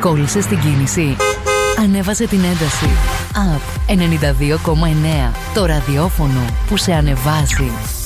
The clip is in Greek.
Κόλλησε στην κίνηση. Ανέβασε την ένταση. Up 92,9. Το ραδιόφωνο που σε ανεβάζει.